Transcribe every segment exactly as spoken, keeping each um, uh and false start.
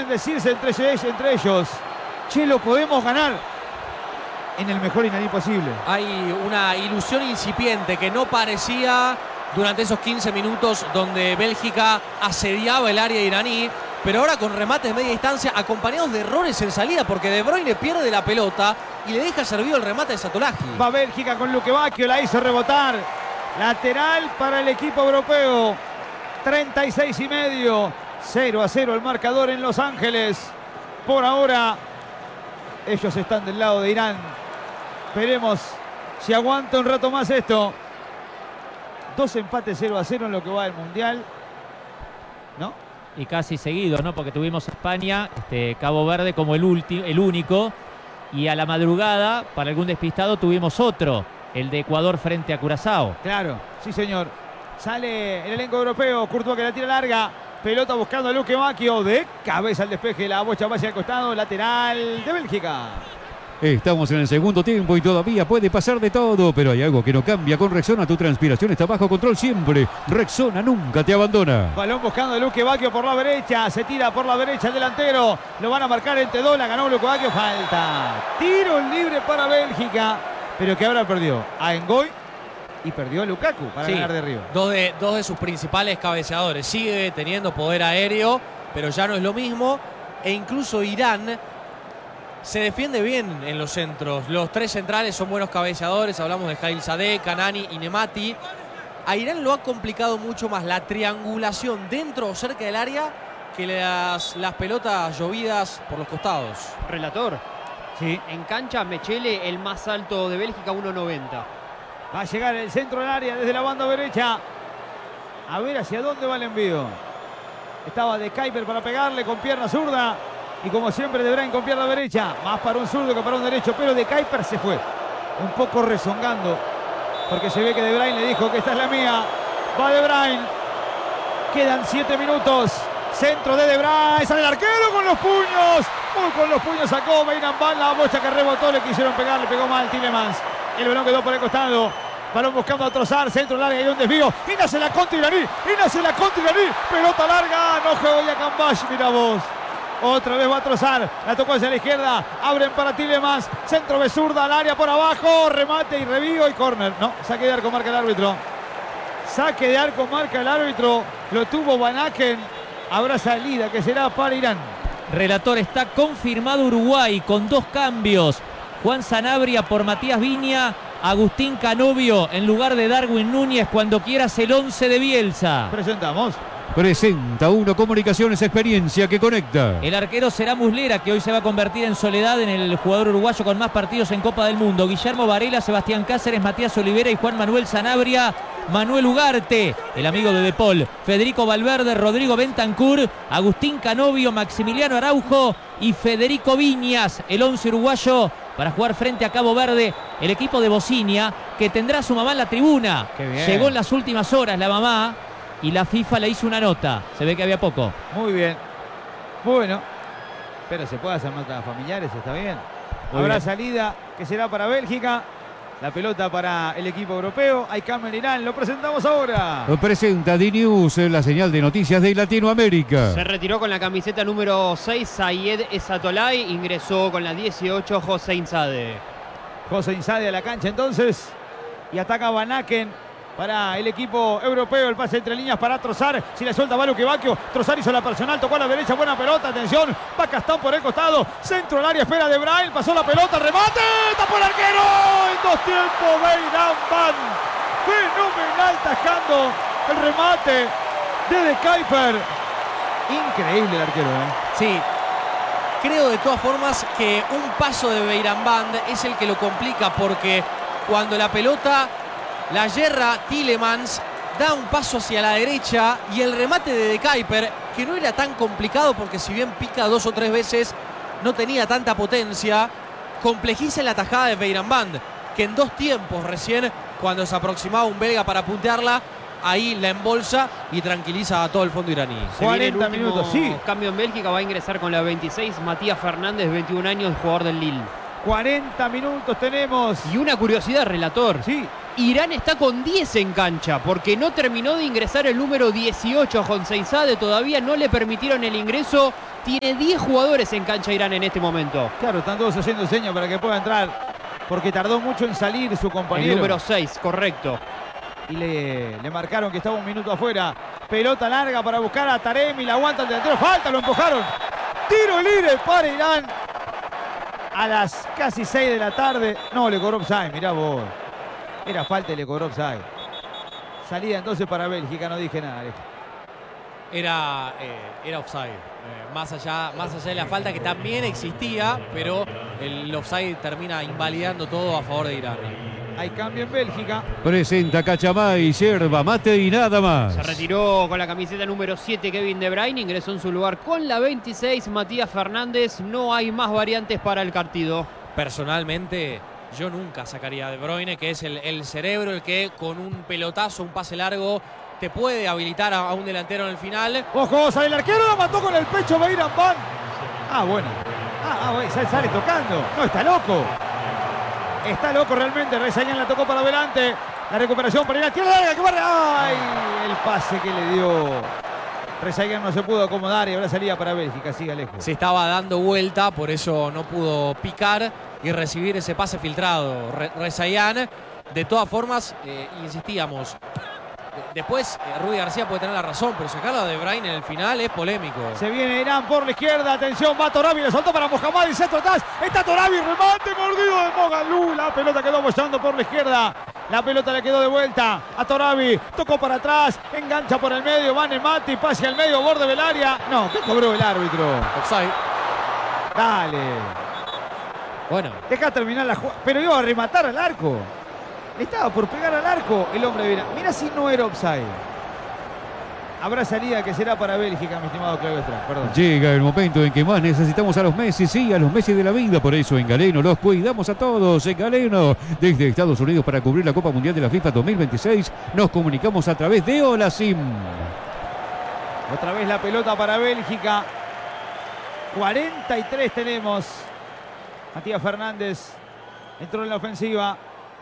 decirse entre, entre ellos, che, lo podemos ganar en el mejor iraní posible. Hay una ilusión incipiente que no parecía durante esos quince minutos donde Bélgica asediaba el área iraní, pero ahora con remates de media distancia acompañados de errores en salida, porque De Bruyne pierde la pelota y le deja servido el remate de Satoraji. Va Bélgica con Luque Bacchio, la hizo rebotar. Lateral para el equipo europeo. treinta y seis y medio. cero a cero el marcador en Los Ángeles. Por ahora, ellos están del lado de Irán. Veremos si aguanta un rato más esto. Dos empates cero a cero en lo que va del Mundial. ¿No? Y casi seguido, ¿no? Porque tuvimos España, este, Cabo Verde como el, último, el único. Y a la madrugada, para algún despistado, tuvimos otro. El de Ecuador frente a Curazao. Claro, sí señor. Sale el elenco europeo. Courtois que la tira larga. Pelota buscando a Luque Bacchio. De cabeza al despeje. La bocha va hacia el costado. Lateral de Bélgica. Estamos en el segundo tiempo y todavía puede pasar de todo, pero hay algo que no cambia. Con Rexona tu transpiración está bajo control siempre. Rexona nunca te abandona. Balón buscando a Luque Bacchio por la derecha. Se tira por la derecha el delantero. Lo van a marcar entre dos. La ganó Luque Bacchio. Falta. Tiro libre para Bélgica. Pero que ahora perdió a Ngoy y perdió a Lukaku para sí, ganar de arriba. Dos de, dos de sus principales cabeceadores. Sigue teniendo poder aéreo, pero ya no es lo mismo. E incluso Irán se defiende bien en los centros. Los tres centrales son buenos cabeceadores. Hablamos de Khalilzadeh, Kanani y Nemati. A Irán lo ha complicado mucho más la triangulación dentro o cerca del área que las, las pelotas llovidas por los costados. Relator. Sí. En cancha, Mechele, el más alto de Bélgica, uno noventa. Va a llegar el centro del área desde la banda derecha. A ver hacia dónde va el envío. Estaba De Kuyper para pegarle con pierna zurda. Y como siempre, De Bruyne con pierna derecha. Más para un zurdo que para un derecho. Pero De Kuyper se fue. Un poco rezongando. Porque se ve que De Bruyne le dijo que esta es la mía. Va De Bruyne. Quedan siete minutos. Centro de De Bruyne. Sale el arquero con los puños. Uy, con los puños sacó Beiramban. La bocha que rebotó. Le quisieron pegar. Le pegó mal Tielemans. El balón quedó por el costado. Balón buscando a Trossard. Centro larga. Hay un desvío. Y nace la contra iraní. Y nace la contra iraní. Pelota larga. No juego ya Cambash. Mira vos. Otra vez va a Trossard. La tocó hacia la izquierda. Abren para Tielemans. Centro de zurda al área por abajo. Remate y revío y córner. No, saque de arco marca el árbitro. Saque de arco marca el árbitro. Lo tuvo Van Aken. Habrá salida que será para Irán. Relator, está confirmado Uruguay con dos cambios. Juan Sanabria por Matías Viña. Agustín Canovio en lugar de Darwin Núñez. Cuando quieras el once de Bielsa. Presentamos. Presenta Uno Comunicaciones, experiencia que conecta. El arquero será Muslera, que hoy se va a convertir en Soledad en el jugador uruguayo con más partidos en Copa del Mundo. Guillermo Varela, Sebastián Cáceres, Matías Olivera y Juan Manuel Sanabria. Manuel Ugarte, el amigo de De Paul. Federico Valverde, Rodrigo Bentancur, Agustín Canovio, Maximiliano Araujo y Federico Viñas. El once uruguayo para jugar frente a Cabo Verde. El equipo de Bocinia, que tendrá a su mamá en la tribuna. Llegó en las últimas horas la mamá. Y la FIFA le hizo una nota. Se ve que había poco. Muy bien. Bueno. Pero se puede hacer notas familiares, está bien. Muy Habrá bien. salida que será para Bélgica. La pelota para el equipo europeo. Hay cambio en Irán. Lo presentamos ahora. Presenta D-News, la señal de noticias de Latinoamérica. Se retiró con la camiseta número seis Sayed Esatolay. Ingresó con la dieciocho Hossein Zadeh. Hossein Zadeh a la cancha entonces. Y ataca Van Aken. Para el equipo europeo, el pase entre líneas para Trossard. Si le suelta va Luque Bacchio. Trossard hizo la personal, tocó a la derecha, buena pelota, atención. Va Castán por el costado. Centro al área, espera De Bruyne. Pasó la pelota, remate. Tapó el arquero. En dos tiempos, Beiramban. Fenomenal tajando el remate de De Kuyper. Increíble el arquero, ¿eh? Sí. Creo de todas formas que un paso de Beiramban es el que lo complica, porque cuando la pelota la yerra Tielemans, da un paso hacia la derecha y el remate de De Kuyper, que no era tan complicado porque si bien pica dos o tres veces, no tenía tanta potencia, complejiza la tajada de Beiramban, que en dos tiempos recién, cuando se aproximaba un belga para puntearla, ahí la embolsa y tranquiliza a todo el fondo iraní. cuarenta minutos, sí. Cambio en Bélgica, va a ingresar con la veintiséis Matías Fernández, veintiún años, jugador del Lille. cuarenta minutos tenemos. Y una curiosidad, relator. Sí. Irán está con diez en cancha porque no terminó de ingresar el número dieciocho, Hossein Zadeh. Todavía no le permitieron el ingreso Tiene diez jugadores en cancha Irán en este momento. Claro, están todos haciendo señas para que pueda entrar, porque tardó mucho en salir su compañero. El número seis, correcto. Y le, le marcaron que estaba un minuto afuera. Pelota larga para buscar a Taremi, la aguanta el delantero, falta, lo empujaron. Tiro libre para Irán. A las casi seis de la tarde. No, le cobró offside, mirá vos. Era falta y le cobró offside. Salida entonces para Bélgica, no dije nada, Alejo. Era, eh, era offside. Eh, más, allá, más allá de la falta que también existía, pero el offside termina invalidando todo a favor de Irán. Hay cambio en Bélgica. Presenta Cachamay, yerba, mate y nada más. Se retiró con la camiseta número siete Kevin De Bruyne. Ingresó en su lugar con la veintiséis Matías Fernández. No hay más variantes para el partido. Personalmente, yo nunca sacaría a De Bruyne, que es el, el cerebro, el que con un pelotazo, un pase largo, te puede habilitar a, a un delantero en el final. Ojo, sale el arquero, lo mató con el pecho Beiran Ban. Ah, bueno. Ah, ah, sale, sale tocando. No, está loco. Está loco realmente. Rezaguian la tocó para adelante. La recuperación para Irán. Tierra larga que barre. ¡Ay! El pase que le dio. Rezaguian no se pudo acomodar y ahora salía para Bélgica. Sigue lejos. Se estaba dando vuelta, por eso no pudo picar y recibir ese pase filtrado. Re Rezaguian, de todas formas, eh, insistíamos. Después, eh, Rudy García puede tener la razón, pero sacarla de Bruyne en el final es polémico. Se viene Irán por la izquierda. Atención, va Torabi, le soltó para Mohamed y centro atrás. Está Torabi, remate, mordido de Mogalú. La pelota quedó bollando por la izquierda. La pelota le quedó de vuelta a Torabi. Tocó para atrás, engancha por el medio. Van Mati, pase al medio, borde del área. No, ¿qué cobró el árbitro? Offside. Dale. Bueno. Deja terminar la jugada. Pero iba a rematar al arco. Estaba por pegar al arco el hombre de Irán. Mira si no era offside. Habrá salida que será para Bélgica, mi estimado Claudio Estrada. Perdón. Llega el momento en que más necesitamos a los Messi, sí, a los Messi de la vida. Por eso en Galeno los cuidamos a todos. En Galeno, desde Estados Unidos para cubrir la Copa Mundial de la FIFA dos mil veintiséis, nos comunicamos a través de Hola Sim. Otra vez la pelota para Bélgica. cuarenta y tres tenemos. Matías Fernández entró en la ofensiva.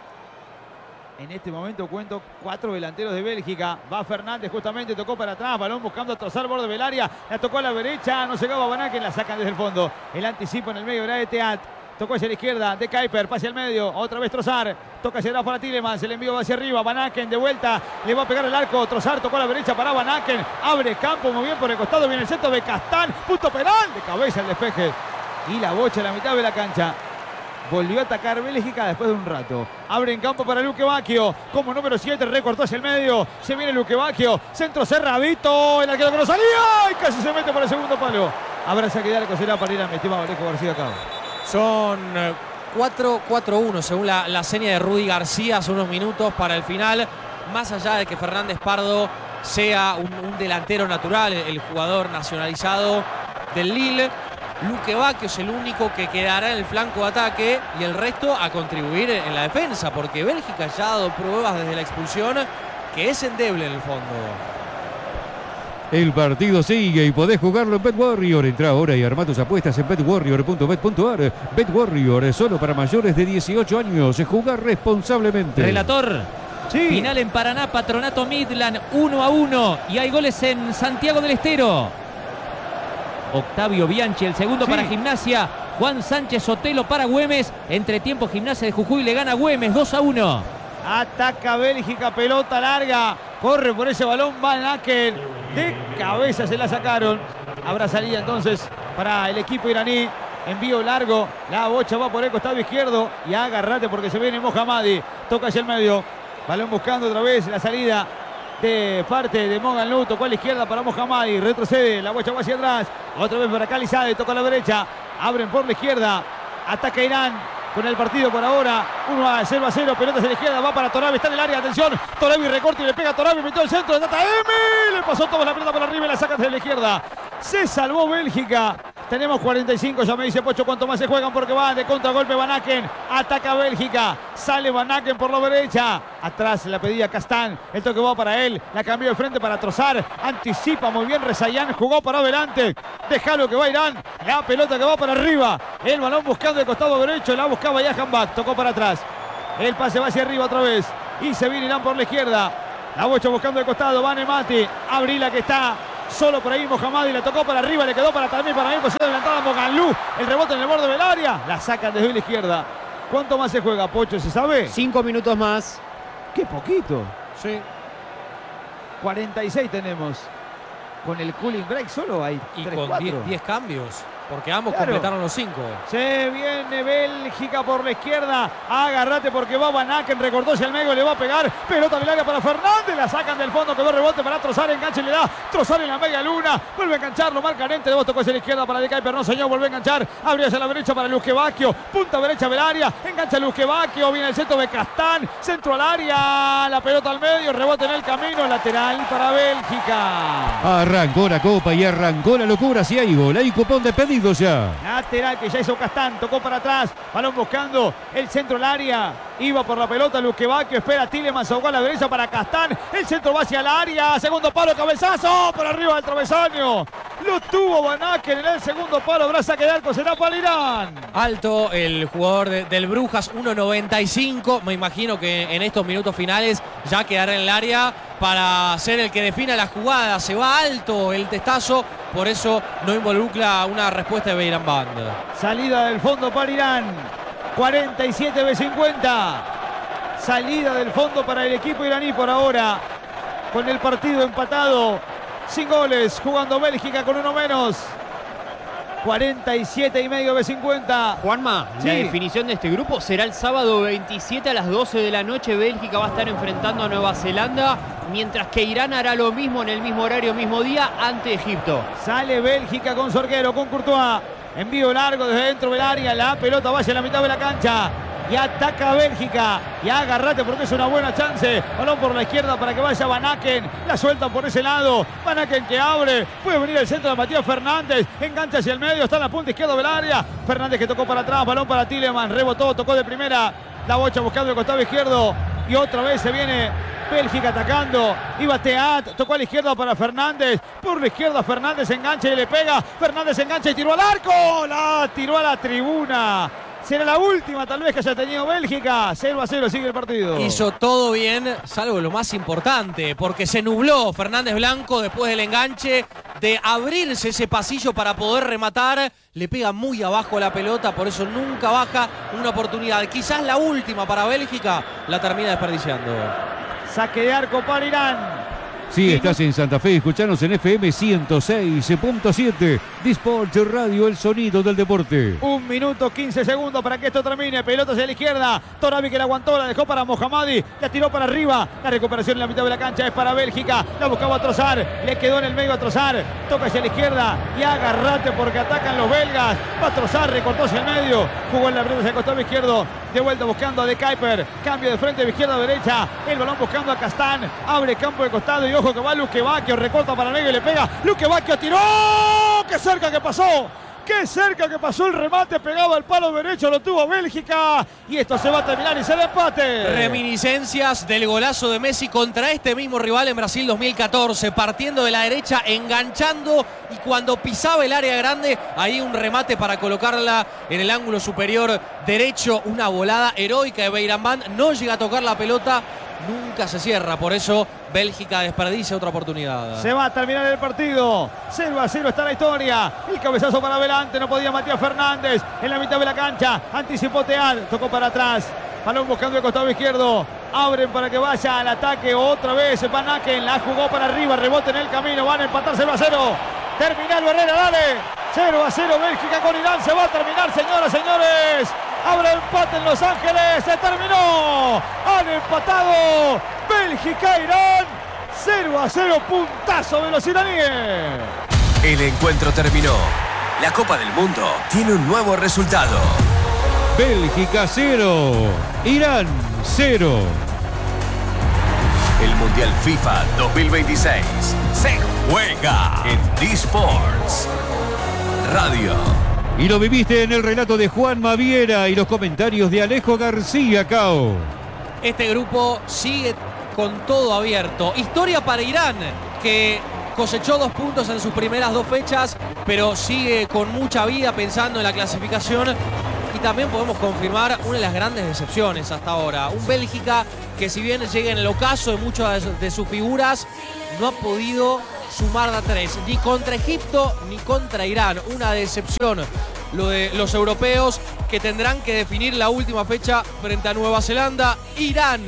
En este momento cuento cuatro delanteros de Bélgica. Va Fernández justamente, tocó para atrás. Balón buscando trozar borde del área. La tocó a la derecha, no llegaba a Van Aken. La sacan desde el fondo. El anticipo en el medio era de Teat. Tocó hacia la izquierda de Kuiper, pase al medio. Otra vez Trozar. Toca hacia atrás para Tielemans. El envío va hacia arriba. Van Aken de vuelta. Le va a pegar el arco. Trozar tocó a la derecha para Van Aken. Abre campo muy bien por el costado. Viene el centro de Castán. Punto penal. De cabeza el despeje. Y la bocha a la mitad de la cancha. Volvió a atacar Bélgica después de un rato. Abre en campo para Luque Bacchio. Como número siete, recortó hacia el medio. Se viene Luque Bacchio. Centro cerradito. El arquero que no salía. Y casi se mete por el segundo palo. Habrá saque de arco, será para ir a mi estimado Alejo García Cabo. Son cuatro cuatro uno según la, la seña de Rudy García hace unos minutos para el final. Más allá de que Fernández Pardo sea un, un delantero natural, el jugador nacionalizado del Lille, Luque Bacchio es el único que quedará en el flanco de ataque y el resto a contribuir en la defensa, porque Bélgica ya ha dado pruebas desde la expulsión que es endeble en el fondo. El partido sigue y podés jugarlo en BetWarrior. Entra ahora y arma tus apuestas en bet warrior punto bet punto a r. BetWarrior, solo para mayores de dieciocho años. Jugar responsablemente. Relator. Sí. Final en Paraná, Patronato Midland, uno a uno. Y hay goles en Santiago del Estero. Octavio Bianchi, el segundo Sí. para Gimnasia. Juan Sánchez Sotelo para Güemes. Entretiempo, Gimnasia de Jujuy le gana a Güemes, dos a uno. Ataca Bélgica, pelota larga. Corre por ese balón Van Aken. De cabeza se la sacaron. Habrá salida entonces para el equipo iraní. Envío largo. La bocha va por el costado izquierdo. Y agárrate porque se viene Mohammadi. Toca hacia el medio. Balón buscando otra vez la salida de parte de Mogalú. Tocó a la izquierda para Mohammadi. Retrocede. La bocha va hacia atrás. Otra vez para Calizade. Toca a la derecha. Abren por la izquierda. Ataca Irán. Con el partido por ahora, uno a cero a cero, pelota hacia la izquierda, va para Torabi, está en el área, atención, Torabi recorta y le pega a Torabi, metió el centro de Tata Emi, le pasó toda la pelota por arriba y la saca desde la izquierda. Se salvó Bélgica, tenemos cuarenta y cinco, ya me dice Pocho cuánto más se juegan porque va de contragolpe Van Aken, ataca Bélgica, sale Van Aken por la derecha, atrás la pedía Castán, el toque va para él, la cambió de frente para Trozar, anticipa muy bien Rezaguian, jugó para adelante, déjalo que va Irán, la pelota que va para arriba, el balón buscando el costado derecho, la buscaba Jahan Bak, tocó para atrás, el pase va hacia arriba otra vez, y se viene Irán por la izquierda, la bocha buscando el costado, Van Mati, Abrila que está Solo por ahí Mohammadi, la tocó para arriba, le quedó para también para mí, posición adelantada Moganlú. El rebote en el borde del área. La sacan desde la izquierda. ¿Cuánto más se juega, Pocho? ¿Se sabe? Cinco minutos más. Qué poquito. Sí. cuarenta y seis tenemos. Con el cooling break solo hay Y tres, con cuatro. diez cambios. Porque ambos Claro. completaron los cinco. Se viene Bélgica por la izquierda. Agárrate porque va Van Aken. Recortó hacia el medio, le va a pegar. Pelota del área para Fernández. La sacan del fondo. Quedó rebote para Trozar. Enganche le da. Trozar en la media luna. Vuelve a engancharlo. Marca Nente. De vos tocó hacia la izquierda para De Kuyper. No, señor. Vuelve a enganchar. Abre hacia la derecha para Luzque Bacchio. Punta derecha del área. Engancha Luzque Bacchio. Viene el centro de Castán. Centro al área. La pelota al medio. Rebote en el camino. Lateral para Bélgica. Arrancó la copa y arrancó la locura. Si hay gol, hay cupón de pedidos ya. Lateral que ya hizo Castán, tocó para atrás, balón buscando el centro al área, iba por la pelota Luzque Bacchio, espera Tielemans, jugó a la derecha para Castán, el centro va hacia el área, segundo palo, cabezazo, por arriba del travesaño, lo tuvo Van Aken en el segundo palo, habrá saque de arco, será para Irán. Alto el jugador de, del Brujas, uno noventa y cinco, me imagino que en estos minutos finales ya quedará en el área para ser el que defina la jugada, se va alto el testazo, por eso no involucra una respuesta de Beiran Band. Salida del fondo para Irán, cuarenta y siete de cincuenta, salida del fondo para el equipo iraní por ahora, con el partido empatado, sin goles, jugando Bélgica con uno menos. cuarenta y siete y medio de cincuenta. Juanma, Sí. la definición de este grupo será el sábado veintisiete a las doce de la noche. Bélgica va a estar enfrentando a Nueva Zelanda, mientras que Irán hará lo mismo en el mismo horario, mismo día, ante Egipto. Sale Bélgica con Sorguero, con Courtois. Envío largo desde dentro del área. La pelota va hacia la mitad de la cancha. Y ataca a Bélgica. Y agárrate porque es una buena chance. Balón por la izquierda para que vaya Van Aken. La sueltan por ese lado. Van Aken que abre. Puede venir el centro de Matías Fernández. Engancha hacia el medio. Está en la punta izquierda del área. Fernández que tocó para atrás. Balón para Tielemans. Rebotó, tocó de primera. La bocha buscando el costado izquierdo. Y otra vez se viene Bélgica atacando. Iba Teat. Tocó a la izquierda para Fernández. Por la izquierda Fernández engancha y le pega. Fernández engancha y tiró al arco. La tiró a la tribuna. Será la última tal vez que haya tenido Bélgica. cero a cero sigue el partido. Hizo todo bien, salvo lo más importante, porque se nubló Fernández Blanco después del enganche de abrirse ese pasillo para poder rematar. Le pega muy abajo la pelota, por eso nunca baja una oportunidad. Quizás la última para Bélgica, la termina desperdiciando. Saque de arco para Irán. Sí, estás en Santa Fe, escuchanos en F M ciento seis punto siete. Disport Radio, el sonido del deporte. Un minuto quince segundos para que esto termine. Pelota hacia la izquierda. Torabi que la aguantó, la dejó para Mohammadi. La tiró para arriba. La recuperación en la mitad de la cancha es para Bélgica. La buscaba a Trozar. Le quedó en el medio a Trozar. Toca hacia la izquierda. Y agárrate porque atacan los belgas. Va a Trozar, recortó hacia el medio. Jugó en la pelota hacia el costado izquierdo. De vuelta buscando a De Kuyper. Cambio de frente de izquierda a derecha. El balón buscando a Castán. Abre campo de costado y ojo que va Luzque Bacchio. Recorta para medio y le pega. Luzque Bacchio tiró. ¡Qué cerca que pasó! ¡Qué cerca que pasó el remate! Pegaba al palo derecho, lo tuvo Bélgica. Y esto se va a terminar y será empate. Reminiscencias del golazo de Messi contra este mismo rival en Brasil dos mil catorce. Partiendo de la derecha, enganchando. Y cuando pisaba el área grande, ahí un remate para colocarla en el ángulo superior derecho. Una volada heroica de Beiran Band. No llega a tocar la pelota. Nunca se cierra, por eso Bélgica desperdicia otra oportunidad. Se va a terminar el partido. cero a cero está la historia. El cabezazo para adelante, no podía Matías Fernández. En la mitad de la cancha, anticipó Teat, tocó para atrás. Balón buscando el costado izquierdo. Abren para que vaya al ataque otra vez Van Aken. La jugó para arriba, rebote en el camino. Van a empatar cero a cero. Terminal Herrera, dale. cero a cero Bélgica con Irán. Se va a terminar, señoras, señores. Habrá empate en Los Ángeles. Se terminó. Han empatado Bélgica e Irán. cero a cero. Puntazo de los iraníes. El encuentro terminó. La Copa del Mundo tiene un nuevo resultado. Bélgica cero. Irán cero. El Mundial FIFA dos mil veintiséis se juega en Disports Radio. Y lo viviste en el relato de Juan Maviera y los comentarios de Alejo García Cao. Este grupo sigue con todo abierto. Historia para Irán, que cosechó dos puntos en sus primeras dos fechas, pero sigue con mucha vida pensando en la clasificación. Y también podemos confirmar una de las grandes decepciones hasta ahora. Un Bélgica que, si bien llega en el ocaso de muchas de sus figuras, no ha podido sumar de a tres. Ni contra Egipto ni contra Irán. Una decepción lo de los europeos, que tendrán que definir la última fecha frente a Nueva Zelanda. Irán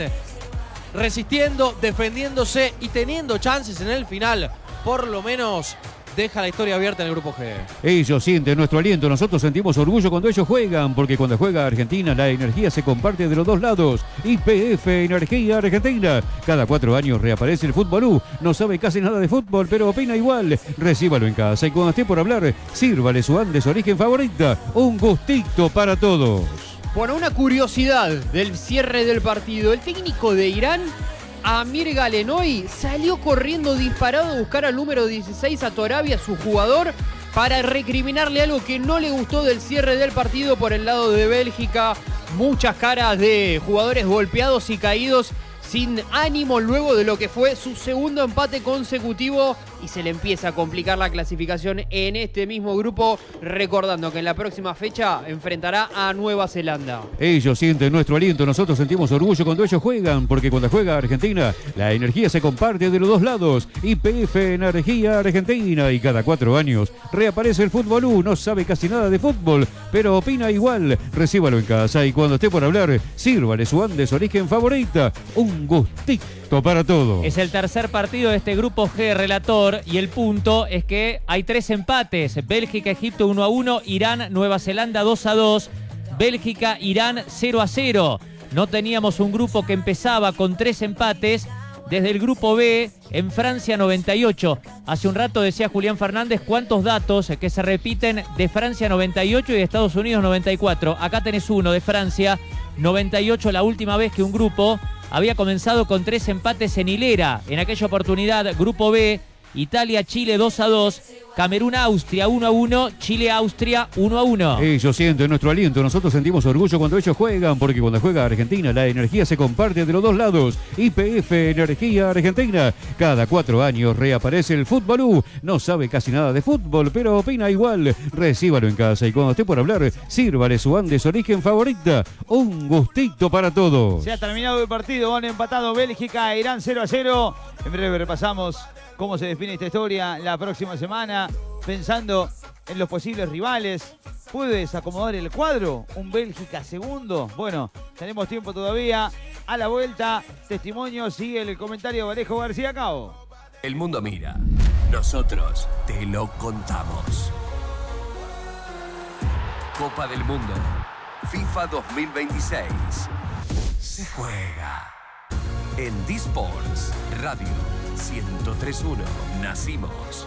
resistiendo, defendiéndose y teniendo chances en el final. Por lo menos deja la historia abierta en el grupo G. Ellos sienten nuestro aliento, nosotros sentimos orgullo cuando ellos juegan, porque cuando juega Argentina la energía se comparte de los dos lados. Y P F Energía Argentina. Cada cuatro años reaparece el Fútbol U. No sabe casi nada de fútbol, pero opina igual. Recíbalo en casa y cuando esté por hablar, sírvale su Andes origen favorita. Un gustito para todos. Bueno, una curiosidad del cierre del partido. El técnico de Irán, Amir Galenoy, salió corriendo disparado a buscar al número dieciséis, a Torabia, su jugador, para recriminarle algo que no le gustó del cierre del partido por el lado de Bélgica. Muchas caras de jugadores golpeados y caídos sin ánimo luego de lo que fue su segundo empate consecutivo, y se le empieza a complicar la clasificación en este mismo grupo, recordando que en la próxima fecha enfrentará a Nueva Zelanda. Ellos sienten nuestro aliento, nosotros sentimos orgullo cuando ellos juegan, porque cuando juega Argentina la energía se comparte de los dos lados. Y P F Energía Argentina, y cada cuatro años reaparece el Fútbol U. No sabe casi nada de fútbol, pero opina igual. Recíbalo en casa y cuando esté por hablar, sírvale su Andes origen favorita. Un gustito para todos. Es el tercer partido de este grupo G, relator, y el punto es que hay tres empates. Bélgica, Egipto uno a uno, Irán, Nueva Zelanda dos a dos, Bélgica, Irán cero a cero. No teníamos un grupo que empezaba con tres empates desde el grupo B en Francia noventa y ocho. Hace un rato decía Julián Fernández cuántos datos que se repiten de Francia noventa y ocho y de Estados Unidos noventa y cuatro. Acá tenés uno de Francia noventa y ocho, la última vez que un grupo había comenzado con tres empates en hilera. En aquella oportunidad, grupo B, Italia-Chile dos a dos, Camerún-Austria uno a uno, Chile-Austria uno a uno. Ellos sienten nuestro aliento, nosotros sentimos orgullo cuando ellos juegan, porque cuando juega Argentina la energía se comparte de los dos lados. Y P F Energía Argentina. Cada cuatro años reaparece el Fútbol U. No sabe casi nada de fútbol, pero opina igual. Recíbalo en casa y cuando esté por hablar, sírvale su Andes origen favorita. Un gustito para todos. Se ha terminado el partido, han empatado Bélgica e Irán cero a cero. En breve repasamos cómo se define esta historia la próxima semana, pensando en los posibles rivales. ¿Puedes acomodar el cuadro? ¿Un Bélgica segundo? Bueno, tenemos tiempo todavía. A la vuelta, testimonios y el comentario de Alejo García Cao. El mundo mira, nosotros te lo contamos. Copa del Mundo, FIFA dos mil veintiséis. Se juega en D-Sports Radio ciento tres punto uno. Nacimos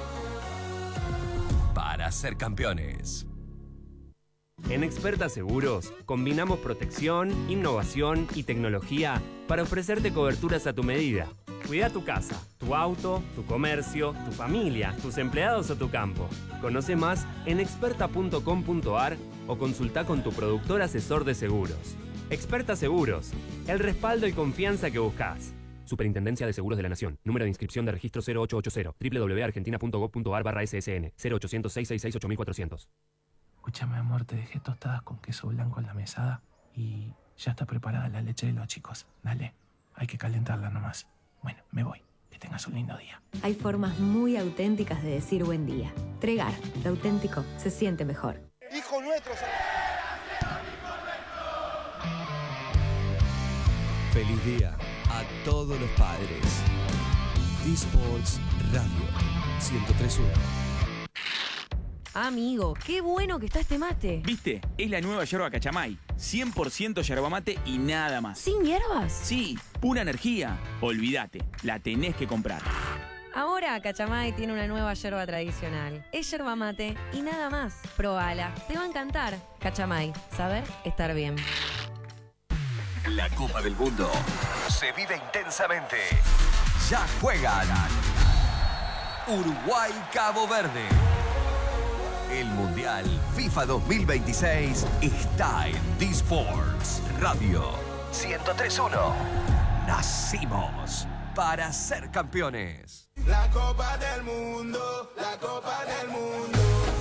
para ser campeones. En Experta Seguros combinamos protección, innovación y tecnología para ofrecerte coberturas a tu medida. Cuida tu casa, tu auto, tu comercio, tu familia, tus empleados o tu campo. Conoce más en experta punto com punto ar o consulta con tu productor asesor de seguros. Experta Seguros, el respaldo y confianza que buscas. Superintendencia de Seguros de la Nación. Número de inscripción de registro cero ocho ocho cero. doble u doble u doble u punto argentina punto gob punto ar barra ese ese ene. cero ochocientos, seiscientos sesenta y seis, ocho mil cuatrocientos. Escúchame, amor, te dejé tostadas con queso blanco en la mesada y ya está preparada la leche de los chicos. Dale, hay que calentarla nomás. Bueno, me voy. Que tengas un lindo día. Hay formas muy auténticas de decir buen día. Tregar, lo auténtico se siente mejor. Hijo nuestro. Feliz día a todos los padres. D-Sports Radio ciento tres punto uno. Amigo, qué bueno que está este mate. ¿Viste? Es la nueva yerba Cachamay. cien por ciento yerba mate y nada más. ¿Sin hierbas? Sí, pura energía. Olvídate, la tenés que comprar. Ahora Cachamay tiene una nueva yerba tradicional. Es yerba mate y nada más. Probala, te va a encantar. Cachamay, saber estar bien. La Copa del Mundo se vive intensamente. Ya juegan Uruguay-Cabo Verde. El Mundial FIFA dos mil veintiséis está en D-Sports Radio ciento tres punto uno. Nacimos para ser campeones. La Copa del Mundo, la Copa del Mundo.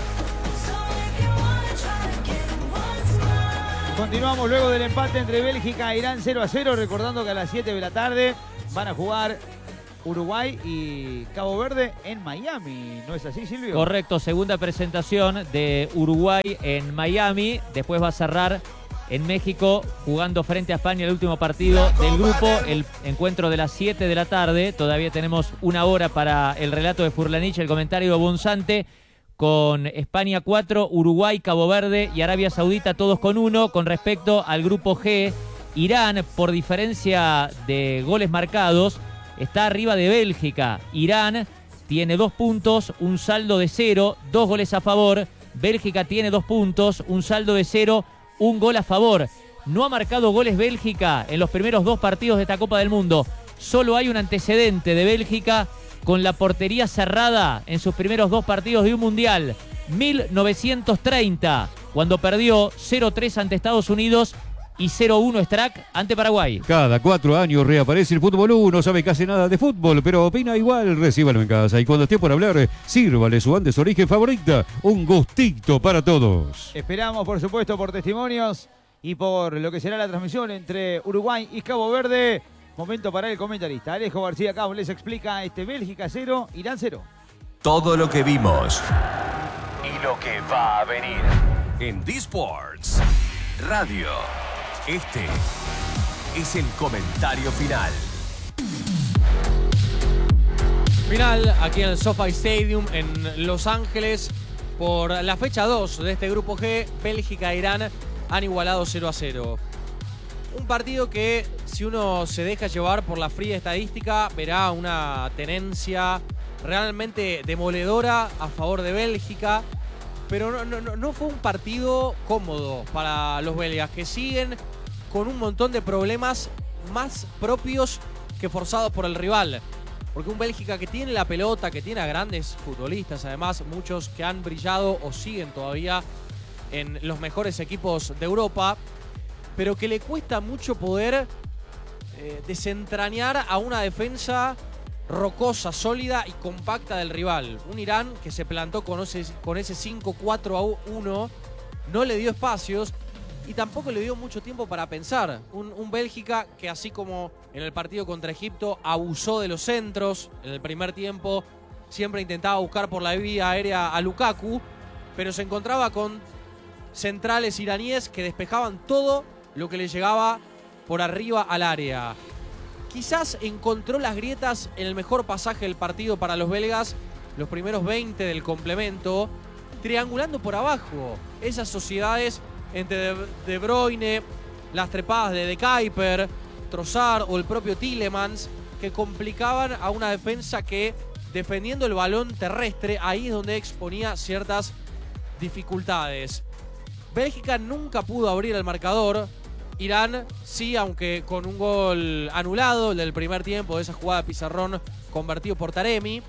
Continuamos luego del empate entre Bélgica e Irán cero a cero, recordando que a las siete de la tarde van a jugar Uruguay y Cabo Verde en Miami. ¿No es así, Silvio? Correcto, segunda presentación de Uruguay en Miami. Después va a cerrar en México jugando frente a España el último partido del grupo. El encuentro de las siete de la tarde. Todavía tenemos una hora para el relato de Furlanich, el comentario de Bonzante, con España cuatro, Uruguay, Cabo Verde y Arabia Saudita todos con uno. Con respecto al grupo G, Irán, por diferencia de goles marcados, está arriba de Bélgica. Irán tiene dos puntos, un saldo de cero, dos goles a favor. Bélgica tiene dos puntos, un saldo de cero, un gol a favor. No ha marcado goles Bélgica en los primeros dos partidos de esta Copa del Mundo. Solo hay un antecedente de Bélgica con la portería cerrada en sus primeros dos partidos de un Mundial. mil novecientos treinta, cuando perdió cero tres ante Estados Unidos y cero uno Strack ante Paraguay. Cada cuatro años reaparece el fútbol uno, no sabe casi nada de fútbol, pero opina igual, recíbalo en casa. Y cuando esté por hablar, sírvale su Andes Origen favorita. Un gustito para todos. Esperamos, por supuesto, por testimonios y por lo que será la transmisión entre Uruguay y Cabo Verde. Momento para el comentarista Alejo García Cabo les explica este Bélgica cero, Irán cero. Todo lo que vimos y lo que va a venir en D-Sports Radio. Este es el comentario final. Final aquí en el SoFi Stadium en Los Ángeles por la fecha dos de este grupo G. Bélgica e Irán han igualado cero a cero. Un partido que, si uno se deja llevar por la fría estadística, verá una tenencia realmente demoledora a favor de Bélgica. Pero no, no, no fue un partido cómodo para los belgas, que siguen con un montón de problemas más propios que forzados por el rival. Porque un Bélgica que tiene la pelota, que tiene a grandes futbolistas, además muchos que han brillado o siguen todavía en los mejores equipos de Europa, pero que le cuesta mucho poder eh, desentrañar a una defensa rocosa, sólida y compacta del rival. Un Irán que se plantó con ese, con ese cinco cuatro a uno, no le dio espacios y tampoco le dio mucho tiempo para pensar. Un, un Bélgica que, así como en el partido contra Egipto, abusó de los centros en el primer tiempo, siempre intentaba buscar por la vía aérea a Lukaku, pero se encontraba con centrales iraníes que despejaban todo lo que le llegaba por arriba al área. Quizás encontró las grietas en el mejor pasaje del partido para los belgas, los primeros veinte del complemento, triangulando por abajo esas sociedades entre De Bruyne, las trepadas de De Kuyper, Trossard o el propio Tielemans, que complicaban a una defensa que, defendiendo el balón terrestre, ahí es donde exponía ciertas dificultades. Bélgica nunca pudo abrir el marcador. Irán sí, aunque con un gol anulado, el del primer tiempo, de esa jugada de pizarrón convertido por Taremi.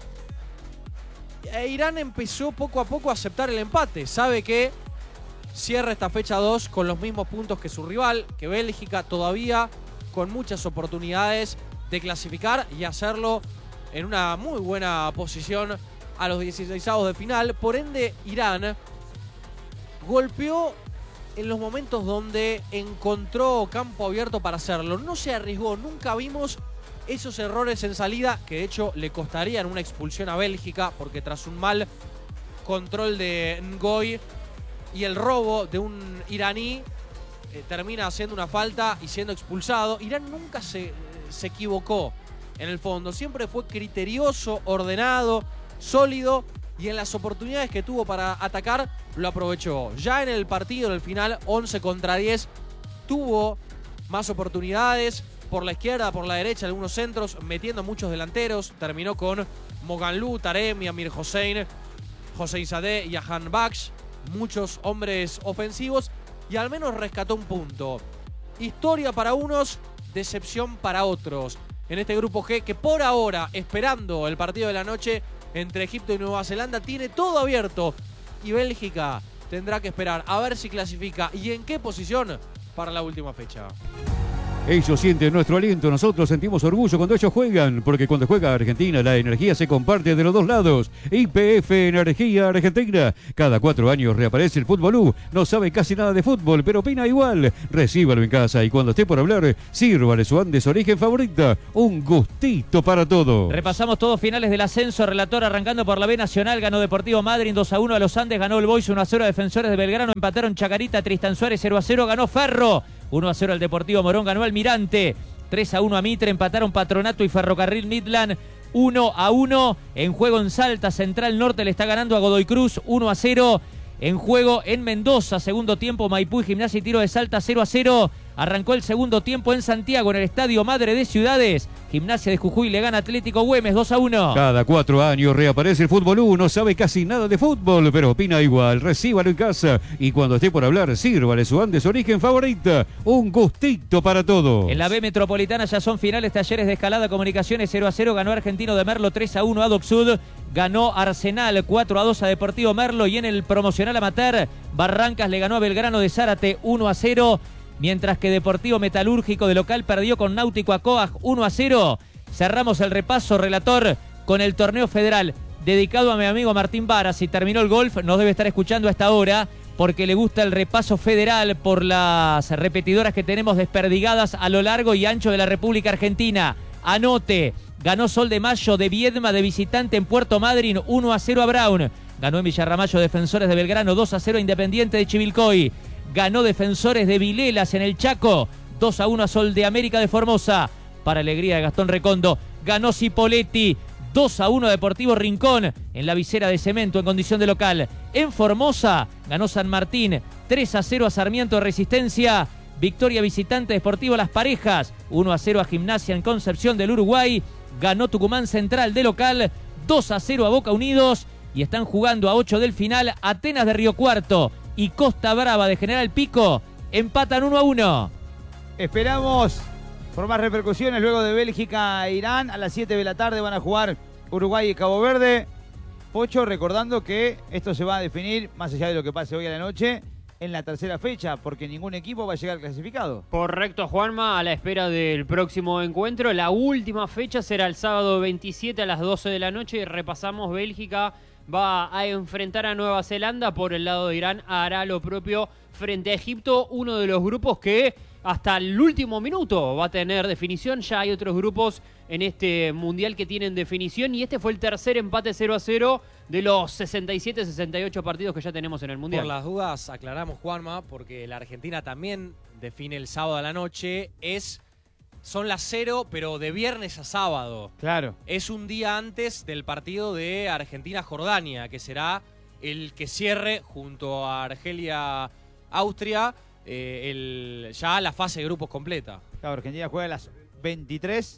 E Irán empezó poco a poco a aceptar el empate. Sabe que cierra esta fecha dos con los mismos puntos que su rival, que Bélgica, todavía con muchas oportunidades de clasificar y hacerlo en una muy buena posición a los dieciseisavos de final. Por ende, Irán golpeó en los momentos donde encontró campo abierto para hacerlo. No se arriesgó, nunca vimos esos errores en salida, que de hecho le costarían una expulsión a Bélgica, porque tras un mal control de Ngoy y el robo de un iraní, eh, termina haciendo una falta y siendo expulsado. Irán nunca se, se equivocó en el fondo, siempre fue criterioso, ordenado, sólido, y en las oportunidades que tuvo para atacar lo aprovechó. Ya en el partido, en el final, once contra diez, tuvo más oportunidades por la izquierda, por la derecha, algunos centros, metiendo muchos delanteros. Terminó con Moganlou, Taremi, Amir Hossein, Hossein Sadeh y Ahan Baksh. Muchos hombres ofensivos y al menos rescató un punto. Historia para unos, decepción para otros. En este grupo G, que por ahora, esperando el partido de la noche entre Egipto y Nueva Zelanda, tiene todo abierto. Y Bélgica tendrá que esperar a ver si clasifica y en qué posición para la última fecha. Ellos sienten nuestro aliento, nosotros sentimos orgullo cuando ellos juegan, porque cuando juega Argentina la energía se comparte de los dos lados. Y P F Energía Argentina. Cada cuatro años reaparece el Fútbol U. No sabe casi nada de fútbol, pero opina igual. Recíbalo en casa y cuando esté por hablar, sírvale su Andes Origen favorita. Un gustito para todo. Repasamos todos finales del ascenso. Relator arrancando por la B Nacional. Ganó Deportivo Madryn dos a uno a los Andes. Ganó el Boys uno a cero a Defensores de Belgrano. Empataron Chacarita, Tristan Suárez cero a cero. Ganó Ferro uno a cero al Deportivo Morón. Ganó Almirante tres a uno a Mitre. Empataron Patronato y Ferrocarril Midland uno a uno. En juego en Salta, Central Norte le está ganando a Godoy Cruz uno a cero. En juego en Mendoza, segundo tiempo, Maipú y Gimnasia y Tiro de Salta cero a cero. Arrancó el segundo tiempo en Santiago, en el Estadio Madre de Ciudades. Gimnasia de Jujuy le gana Atlético Güemes dos a uno. Cada cuatro años reaparece el Fútbol U. No sabe casi nada de fútbol, pero opina igual. Recíbalo en casa y cuando esté por hablar, sírvale su Andes Origen favorita. Un gustito para todos. En la B Metropolitana ya son finales. Talleres de Escalada, Comunicaciones cero a cero. Ganó Argentino de Merlo tres a uno a Doc Sud. Ganó Arsenal cuatro a dos a Deportivo Merlo. Y en el promocional amateur, Barrancas le ganó a Belgrano de Zárate uno a cero. Mientras que Deportivo Metalúrgico de local perdió con Náutico Acoag uno a cero. Cerramos el repaso, relator, con el torneo federal dedicado a mi amigo Martín Vara. Si terminó el golf, nos debe estar escuchando a esta hora porque le gusta el repaso federal por las repetidoras que tenemos desperdigadas a lo largo y ancho de la República Argentina. Anote, ganó Sol de Mayo de Viedma de visitante en Puerto Madryn uno a cero a Brown. Ganó en Villarramayo Defensores de Belgrano dos a cero a Independiente de Chivilcoy. Ganó Defensores de Vilelas en el Chaco dos a uno a Sol de América de Formosa. Para alegría de Gastón Recondo, ganó Cipolletti dos a uno a Deportivo Rincón en la visera de cemento en condición de local. En Formosa ganó San Martín tres a cero a Sarmiento de Resistencia. Victoria visitante Deportivo Las Parejas uno a cero a Gimnasia en Concepción del Uruguay. Ganó Tucumán Central de local dos a cero a Boca Unidos. Y están jugando a ocho del final Atenas de Río Cuarto y Costa Brava de General Pico. Empatan uno a uno. Esperamos por más repercusiones luego de Bélgica e Irán. A las siete de la tarde van a jugar Uruguay y Cabo Verde. Pocho, recordando que esto se va a definir, más allá de lo que pase hoy a la noche, en la tercera fecha, porque ningún equipo va a llegar clasificado. Correcto, Juanma, a la espera del próximo encuentro. La última fecha será el sábado veintisiete a las doce de la noche y repasamos. Bélgica va a enfrentar a Nueva Zelanda. Por el lado de Irán hará lo propio frente a Egipto, uno de los grupos que hasta el último minuto va a tener definición. Ya hay otros grupos en este mundial que tienen definición y este fue el tercer empate cero a cero de los sesenta y siete sesenta y ocho partidos que ya tenemos en el mundial. Por las dudas aclaramos, Juanma, porque la Argentina también define el sábado a la noche. Es Son las cero, pero de viernes a sábado. Claro. Es un día antes del partido de Argentina-Jordania, que será el que cierre junto a Argelia-Austria eh, el, ya la fase de grupos completa. Claro, Argentina juega a las veintitrés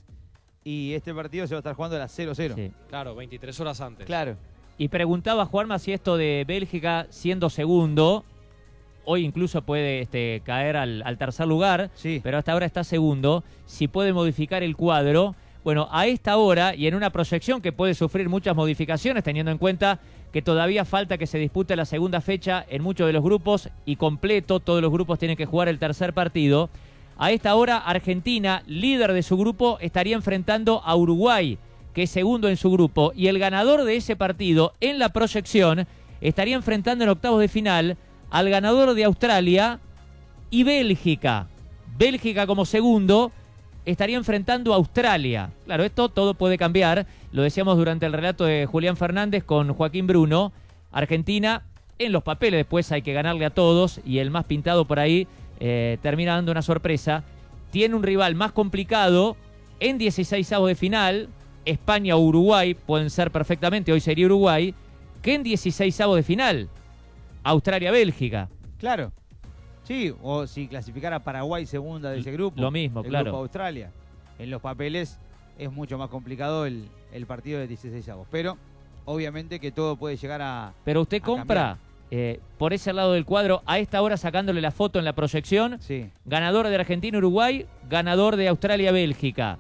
y este partido se va a estar jugando a las cero cero. Sí. Claro, veintitrés horas antes. Claro. Y preguntaba Juanma si esto de Bélgica siendo segundo, hoy incluso puede este, caer al, al tercer lugar, sí, pero hasta ahora está segundo, si puede modificar el cuadro. Bueno, a esta hora y en una proyección que puede sufrir muchas modificaciones, teniendo en cuenta que todavía falta que se dispute la segunda fecha en muchos de los grupos y completo, todos los grupos tienen que jugar el tercer partido. A esta hora, Argentina, líder de su grupo, estaría enfrentando a Uruguay, que es segundo en su grupo, y el ganador de ese partido en la proyección estaría enfrentando en octavos de final al ganador de Australia y Bélgica. Bélgica como segundo estaría enfrentando a Australia. Claro, esto todo puede cambiar. Lo decíamos durante el relato de Julián Fernández con Joaquín Bruno. Argentina, en los papeles después hay que ganarle a todos y el más pintado por ahí eh, termina dando una sorpresa. Tiene un rival más complicado en dieciseisavos de final. España o Uruguay pueden ser perfectamente, hoy sería Uruguay, que en dieciseisavos de final. Australia-Bélgica. Claro. Sí, o si clasificara Paraguay segunda de ese grupo. Lo mismo, el claro. Grupo Australia. En los papeles es mucho más complicado el, el partido de dieciseisavos. Pero obviamente que todo puede llegar a Pero usted a compra eh, por ese lado del cuadro, a esta hora sacándole la foto en la proyección. Sí. Ganador de Argentina-Uruguay, ganador de Australia-Bélgica.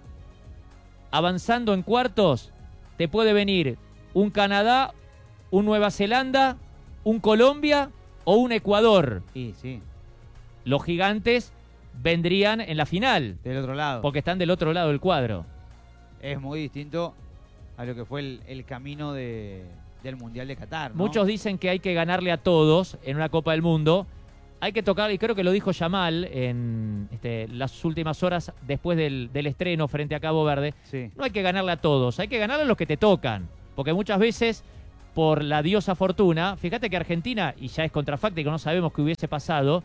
Avanzando en cuartos, te puede venir un Canadá, un Nueva Zelanda, un Colombia o un Ecuador. Sí, sí. Los gigantes vendrían en la final. Del otro lado. Porque están del otro lado del cuadro. Es muy distinto a lo que fue el, el camino de, del Mundial de Qatar, ¿no? Muchos dicen que hay que ganarle a todos en una Copa del Mundo. Hay que tocar, y creo que lo dijo Yamal en este, las últimas horas después del, del estreno frente a Cabo Verde. Sí. No hay que ganarle a todos, hay que ganarle a los que te tocan. Porque muchas veces, por la diosa fortuna, fíjate que Argentina, y ya es contrafáctico, no sabemos qué hubiese pasado,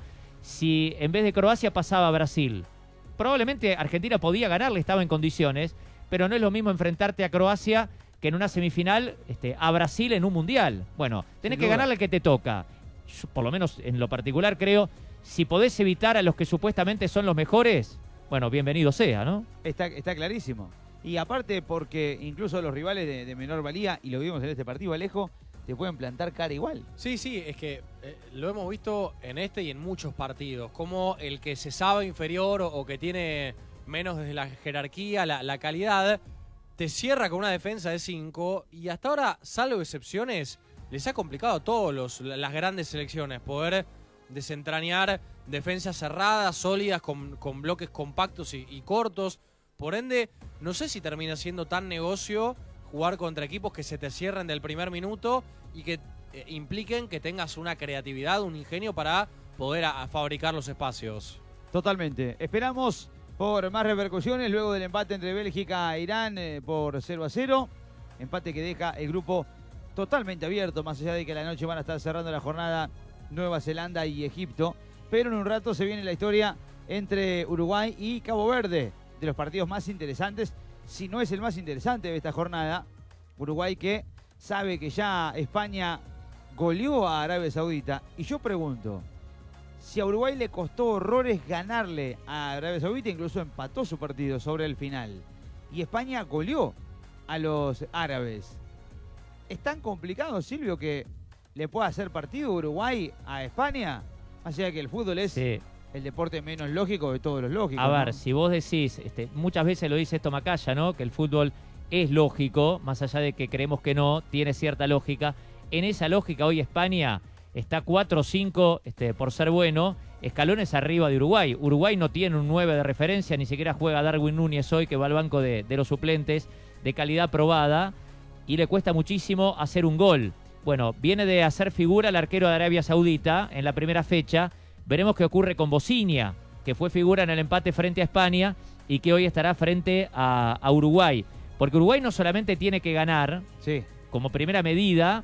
si en vez de Croacia pasaba a Brasil. Probablemente Argentina podía ganarle, estaba en condiciones, pero no es lo mismo enfrentarte a Croacia que en una semifinal este, a Brasil en un mundial. Bueno, tenés Sin que duda. ganarle al que te toca. Yo, por lo menos en lo particular, creo, si podés evitar a los que supuestamente son los mejores, bueno, bienvenido sea, ¿no? Está, está clarísimo. Y aparte porque incluso los rivales de, de menor valía, y lo vimos en este partido, Alejo, te pueden plantar cara igual. Sí, sí, es que eh, lo hemos visto en este y en muchos partidos, como el que se sabe inferior o, o que tiene menos desde la jerarquía, la, la calidad, te cierra con una defensa de cinco y hasta ahora, salvo excepciones, les ha complicado a todos los, las grandes selecciones poder desentrañar defensas cerradas, sólidas, con, con bloques compactos y, y cortos. Por ende, no sé si termina siendo tan negocio jugar contra equipos que se te cierren del primer minuto y que eh, impliquen que tengas una creatividad, un ingenio para poder a, a fabricar los espacios. Totalmente. Esperamos por más repercusiones luego del empate entre Bélgica e Irán eh, por cero a cero. Empate que deja el grupo totalmente abierto, más allá de que a la noche van a estar cerrando la jornada Nueva Zelanda y Egipto. Pero en un rato se viene la historia entre Uruguay y Cabo Verde, de los partidos más interesantes, si no es el más interesante de esta jornada. Uruguay que sabe que ya España goleó a Arabia Saudita. Y yo pregunto, si a Uruguay le costó horrores ganarle a Arabia Saudita, incluso empató su partido sobre el final, y España goleó a los árabes, ¿es tan complicado, Silvio, que le pueda hacer partido Uruguay a España? Más allá de que el fútbol es Sí. el deporte menos lógico de todos los lógicos. A ver, ¿no? si vos decís, este, muchas veces lo dice esto Macaya, ¿no? Que el fútbol es lógico, más allá de que creemos que no, tiene cierta lógica. En esa lógica hoy España está cuatro o cinco este, por ser bueno, escalones arriba de Uruguay. Uruguay no tiene un nueve de referencia, ni siquiera juega Darwin Núñez hoy, que va al banco de, de los suplentes, de calidad probada, y le cuesta muchísimo hacer un gol. Bueno, viene de hacer figura el arquero de Arabia Saudita en la primera fecha. Veremos qué ocurre con Bocinia, que fue figura en el empate frente a España y que hoy estará frente a, a Uruguay. Porque Uruguay no solamente tiene que ganar, sí, como primera medida,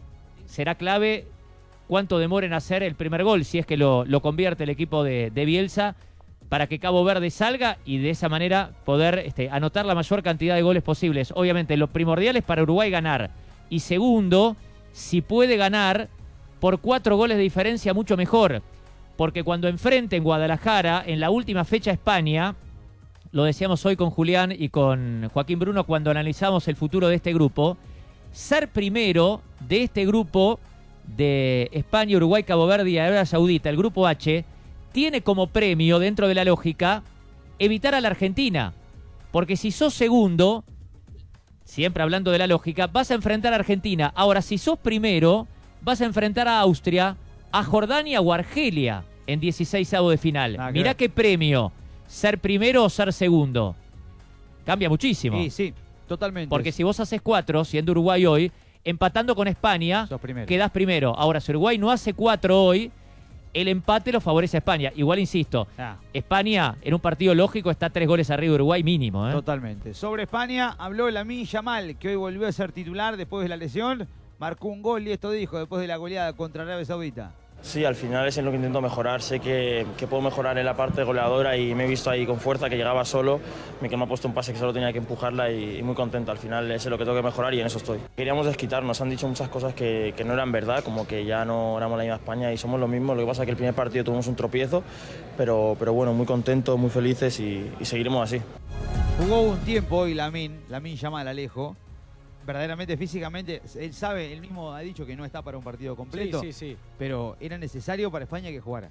será clave cuánto demora en hacer el primer gol, si es que lo, lo convierte el equipo de, de Bielsa, para que Cabo Verde salga y de esa manera poder este, anotar la mayor cantidad de goles posibles. Obviamente, lo primordial es para Uruguay ganar. Y segundo, si puede ganar por cuatro goles de diferencia, mucho mejor. Porque cuando enfrente en Guadalajara, en la última fecha España, lo decíamos hoy con Julián y con Joaquín Bruno cuando analizamos el futuro de este grupo, ser primero de este grupo de España, Uruguay, Cabo Verde y Arabia Saudita, el grupo H, tiene como premio, dentro de la lógica, evitar a la Argentina. Porque si sos segundo, siempre hablando de la lógica, vas a enfrentar a Argentina. Ahora, si sos primero, vas a enfrentar a Austria, a Jordania o Argelia en dieciseisavo de final. Ah, Mirá claro. qué premio, ser primero o ser segundo. Cambia muchísimo. Sí, sí, totalmente. Porque si vos haces cuatro, siendo Uruguay hoy, empatando con España, Sos primero. quedás primero. Ahora, si Uruguay no hace cuatro hoy, el empate lo favorece a España. Igual, insisto, Ah. España en un partido lógico está tres goles arriba de Uruguay mínimo, ¿eh? Totalmente. Sobre España habló Lamine Yamal, que hoy volvió a ser titular después de la lesión. Marcó un gol y esto dijo después de la goleada contra Arabia Saudita. Sí, al final es en lo que intento mejorar. Sé que, que puedo mejorar en la parte goleadora y me he visto ahí con fuerza, que llegaba solo, me que me ha puesto un pase que solo tenía que empujarla y, y muy contento. Al final es en lo que tengo que mejorar y en eso estoy. Queríamos desquitarnos, han dicho muchas cosas que, que no eran verdad, como que ya no éramos la misma España y somos lo mismo. Lo que pasa es que el primer partido tuvimos un tropiezo, pero, pero bueno, muy contentos, muy felices y, y seguiremos así. Jugó un tiempo hoy Lamine, Lamine Yamal, Alejo. Verdaderamente, físicamente, él sabe, él mismo ha dicho que no está para un partido completo. Sí, sí, sí. Pero era necesario para España que jugara.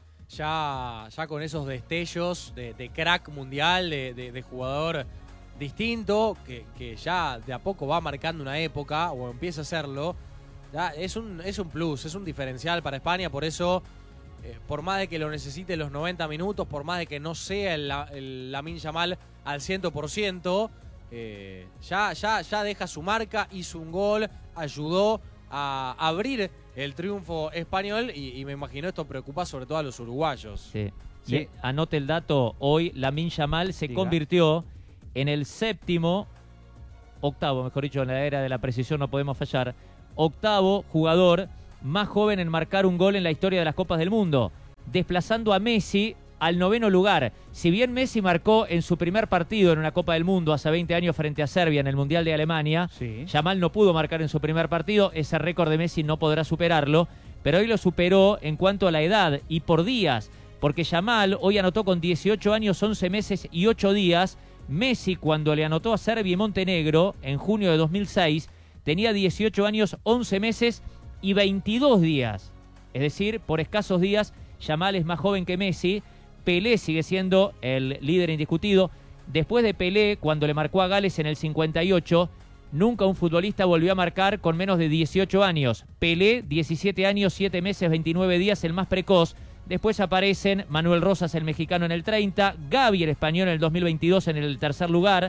Ya, ya con esos destellos de, de crack mundial, de, de, de jugador distinto, que, que ya de a poco va marcando una época, o empieza a hacerlo, ya es un, es un plus, es un diferencial para España, por eso eh, por más de que lo necesite los noventa minutos, por más de que no sea el, el Lamine Yamal al cien por ciento, eh, ya, ya, ya deja su marca, hizo un gol, ayudó a abrir el triunfo español y, y me imagino esto preocupa sobre todo a los uruguayos. Sí. Sí. Y anote el dato, hoy Lamine Yamal se Diga. convirtió en el séptimo, octavo, mejor dicho, en la era de la precisión no podemos fallar, octavo jugador más joven en marcar un gol en la historia de las Copas del Mundo, desplazando a Messi al noveno lugar. Si bien Messi marcó en su primer partido en una Copa del Mundo hace veinte años frente a Serbia en el Mundial de Alemania, Sí. Yamal no pudo marcar en su primer partido, ese récord de Messi no podrá superarlo, pero hoy lo superó en cuanto a la edad y por días, porque Yamal hoy anotó con dieciocho años, once meses y ocho días. Messi, cuando le anotó a Serbia y Montenegro en junio de dos mil seis, tenía dieciocho años, once meses y veintidós días. Es decir, por escasos días, Yamal es más joven que Messi. Pelé sigue siendo el líder indiscutido. Después de Pelé, cuando le marcó a Gales en el cincuenta y ocho, nunca un futbolista volvió a marcar con menos de dieciocho años. Pelé, diecisiete años, siete meses, veintinueve días, el más precoz. Después aparecen Manuel Rosas, el mexicano, en el treinta, Gavi, el español, en el dos mil veintidós, en el tercer lugar.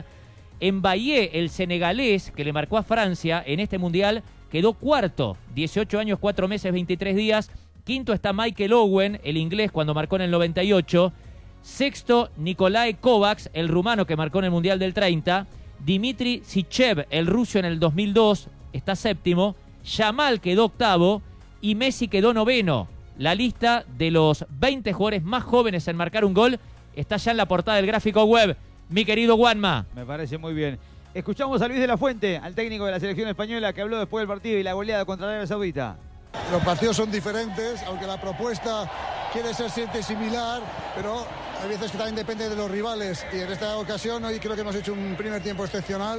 Mbappé, el senegalés, que le marcó a Francia en este mundial, quedó cuarto, dieciocho años, cuatro meses, veintitrés días. Quinto está Michael Owen, el inglés, cuando marcó en el noventa y ocho. Sexto, Nicolae Kovacs, el rumano, que marcó en el mundial del treinta. Dimitri Sichev, el ruso, en el dos mil dos, está séptimo. Yamal quedó octavo y Messi quedó noveno. La lista de los veinte jugadores más jóvenes en marcar un gol está ya en la portada del gráfico web. Mi querido Juanma. Me parece muy bien. Escuchamos a Luis de la Fuente, al técnico de la selección española, que habló después del partido y la goleada contra Arabia Saudita. Los partidos son diferentes, aunque la propuesta quiere ser siempre similar, pero hay veces que también depende de los rivales. Y en esta ocasión hoy creo que hemos hecho un primer tiempo excepcional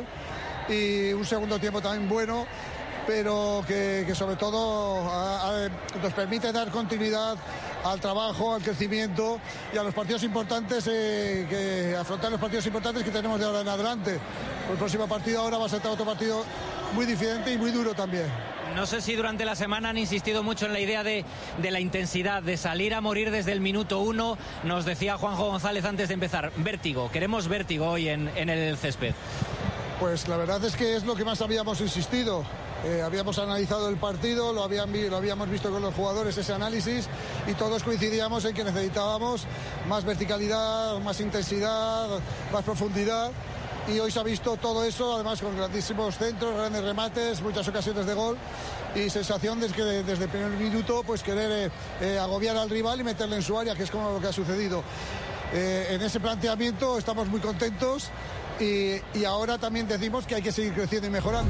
y un segundo tiempo también bueno, pero que, que sobre todo a, a, nos permite dar continuidad al trabajo, al crecimiento y a los partidos importantes, eh, que afrontar los partidos importantes que tenemos de ahora en adelante. El próximo partido ahora va a ser otro partido muy diferente y muy duro también. No sé si durante la semana han insistido mucho en la idea de, de la intensidad, de salir a morir desde el minuto uno. Nos decía Juanjo González antes de empezar, vértigo, queremos vértigo hoy en, en el césped. Pues la verdad es que es lo que más habíamos insistido. Eh, habíamos analizado el partido, lo, habían vi, lo habíamos visto con los jugadores, ese análisis, y todos coincidíamos en que necesitábamos más verticalidad, más intensidad, más profundidad. Y hoy se ha visto todo eso, además con grandísimos centros, grandes remates, muchas ocasiones de gol y sensación de que desde el primer minuto pues querer eh, eh, agobiar al rival y meterle en su área, que es como lo que ha sucedido. Eh, en ese planteamiento estamos muy contentos y, y ahora también decimos que hay que seguir creciendo y mejorando.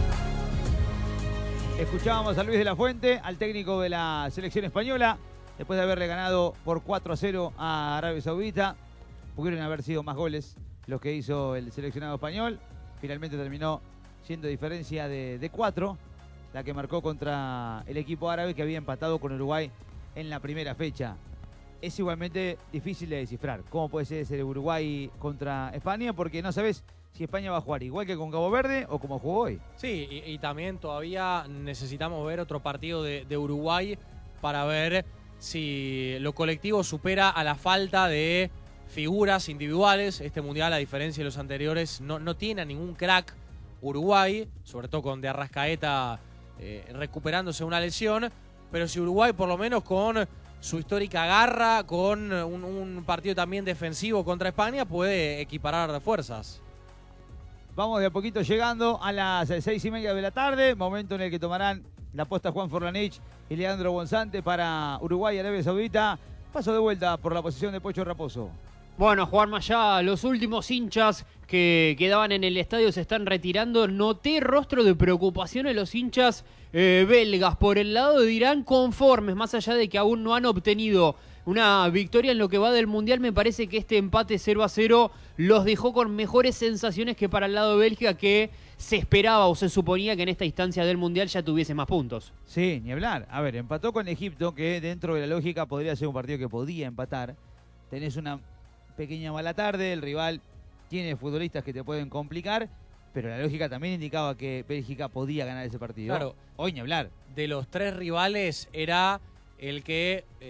Escuchábamos a Luis de la Fuente, al técnico de la selección española, después de haberle ganado por cuatro a cero a Arabia Saudita. Pudieron haber sido más goles los que hizo el seleccionado español. Finalmente terminó siendo diferencia de, de cuatro, la que marcó contra el equipo árabe, que había empatado con Uruguay en la primera fecha. Es igualmente difícil de descifrar cómo puede ser ese Uruguay contra España, porque no sabes si España va a jugar igual que con Cabo Verde o como jugó hoy. Sí, y, y también todavía necesitamos ver otro partido de, de Uruguay para ver si lo colectivo supera a la falta de figuras individuales. Este mundial, a diferencia de los anteriores, no, no tiene a ningún crack Uruguay, sobre todo con De Arrascaeta eh, recuperándose una lesión, pero si Uruguay por lo menos con su histórica garra, con un, un partido también defensivo contra España, puede equiparar fuerzas. Vamos de a poquito llegando a las seis y media de la tarde, momento en el que tomarán la posta Juan Forlanich y Leandro Bonzante para Uruguay y Arabia Saudita. Paso de vuelta por la posición de Pocho Raposo. Bueno, Juanma, ya los últimos hinchas que quedaban en el estadio se están retirando. Noté rostro de preocupación en los hinchas eh, belgas por el lado de Irán, conformes, más allá de que aún no han obtenido una victoria en lo que va del Mundial. Me parece que este empate cero a cero los dejó con mejores sensaciones que para el lado de Bélgica, que se esperaba o se suponía que en esta instancia del Mundial ya tuviese más puntos. Sí, ni hablar. A ver, empató con Egipto, que dentro de la lógica podría ser un partido que podía empatar. Tenés una pequeña mala tarde, el rival tiene futbolistas que te pueden complicar, pero la lógica también indicaba que Bélgica podía ganar ese partido. Claro. Hoy ni hablar. De los tres rivales era el que eh,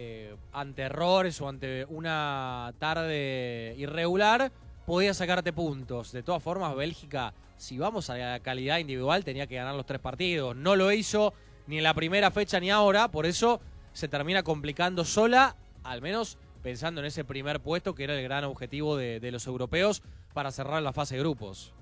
ante errores o ante una tarde irregular, podía sacarte puntos. De todas formas, Bélgica, si vamos a la calidad individual, tenía que ganar los tres partidos. No lo hizo ni en la primera fecha ni ahora, por eso se termina complicando sola, al menos pensando en ese primer puesto que era el gran objetivo de, de los europeos para cerrar la fase de grupos.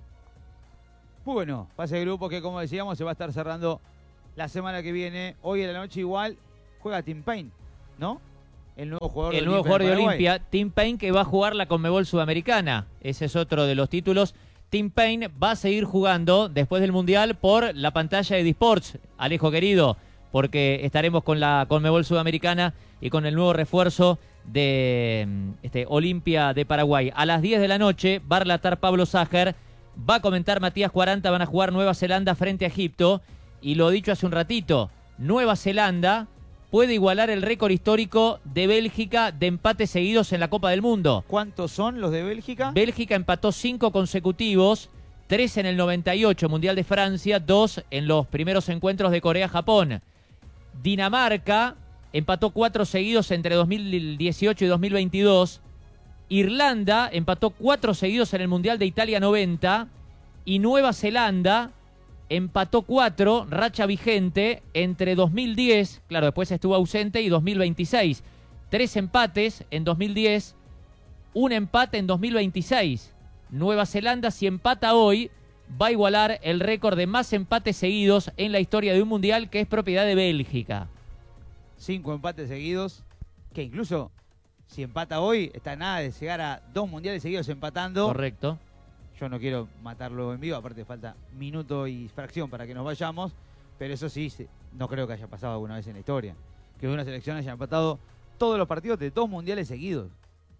Bueno, fase de grupos que, como decíamos, se va a estar cerrando la semana que viene. Hoy en la noche igual juega Tim Payne, ¿no? El nuevo jugador el de nuevo jugador de Paraguay. Olimpia, Tim Payne, que va a jugar la Conmebol Sudamericana. Ese es otro de los títulos. Tim Payne va a seguir jugando después del Mundial por la pantalla de Disports, Alejo querido, porque estaremos con la Conmebol Sudamericana y con el nuevo refuerzo de este, Olimpia de Paraguay. A las diez de la noche va a relatar Pablo Ságer, va a comentar Matías Cuaranta, van a jugar Nueva Zelanda frente a Egipto. Y lo dicho hace un ratito, Nueva Zelanda puede igualar el récord histórico de Bélgica de empates seguidos en la Copa del Mundo. ¿Cuántos son los de Bélgica? Bélgica empató cinco consecutivos, tres en el noventa y ocho, Mundial de Francia, dos en los primeros encuentros de Corea-Japón. Dinamarca empató cuatro seguidos entre dos mil dieciocho y dos mil veintidós. Irlanda empató cuatro seguidos en el Mundial de Italia noventa. Y Nueva Zelanda empató cuatro, racha vigente, entre dos mil diez, claro, después estuvo ausente, y dos mil veintiséis. Tres empates en dos mil diez, un empate en dos mil veintiséis. Nueva Zelanda, si empata hoy, va a igualar el récord de más empates seguidos en la historia de un mundial, que es propiedad de Bélgica. Cinco empates seguidos, que incluso si empata hoy, está nada de llegar a dos mundiales seguidos empatando. Correcto. Yo no quiero matarlo en vivo, aparte falta minuto y fracción para que nos vayamos, pero eso sí, no creo que haya pasado alguna vez en la historia, que una selección haya empatado todos los partidos de dos mundiales seguidos.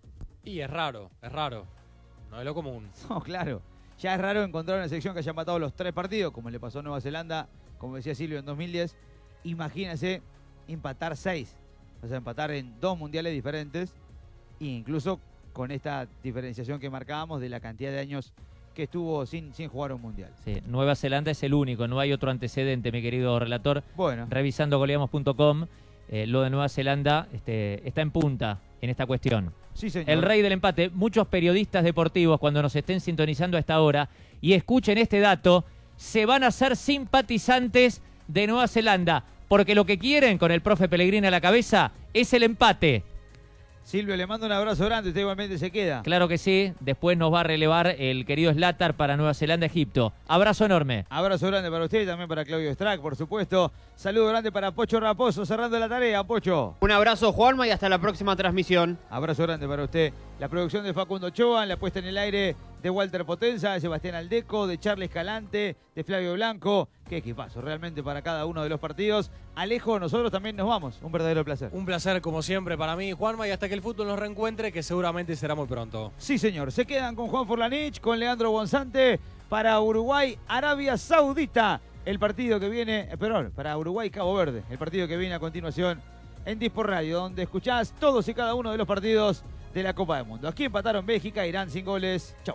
Y es raro, es raro, no es lo común. No, claro, ya es raro encontrar una selección que haya empatado los tres partidos, como le pasó a Nueva Zelanda, como decía Silvio, en dos mil diez. Imagínense empatar seis, o sea, empatar en dos mundiales diferentes, e incluso con esta diferenciación que marcábamos de la cantidad de años que estuvo sin, sin jugar un mundial. Sí, Nueva Zelanda es el único, no hay otro antecedente, mi querido relator. Bueno. Revisando goleamos punto com, eh, lo de Nueva Zelanda este, está en punta en esta cuestión. Sí, señor. El rey del empate. Muchos periodistas deportivos, cuando nos estén sintonizando a esta hora y escuchen este dato, se van a hacer simpatizantes de Nueva Zelanda, porque lo que quieren, con el profe Pellegrini a la cabeza, es el empate. Silvio, le mando un abrazo grande, usted igualmente se queda. Claro que sí, después nos va a relevar el querido Zlatar para Nueva Zelanda, Egipto. Abrazo enorme. Abrazo grande para usted y también para Claudio Strack, por supuesto. Saludo grande para Pocho Raposo, cerrando la tarea, Pocho. Un abrazo, Juanma, y hasta la próxima transmisión. Abrazo grande para usted. La producción de Facundo Ochoa, la puesta en el aire de Walter Potenza, de Sebastián Aldeco, de Charles Escalante, de Flavio Blanco. Qué equipazo, realmente, para cada uno de los partidos. Alejo, nosotros también nos vamos. Un verdadero placer. Un placer, como siempre, para mí, Juanma, y hasta que el fútbol nos reencuentre, que seguramente será muy pronto. Sí, señor. Se quedan con Juan Forlanich, con Leandro Gonzante para Uruguay, Arabia Saudita. El partido que viene, eh, perdón, para Uruguay, Cabo Verde. El partido que viene a continuación en Disport Radio, donde escuchás todos y cada uno de los partidos de la Copa del Mundo. Aquí empataron Bélgica, Irán sin goles. Chau.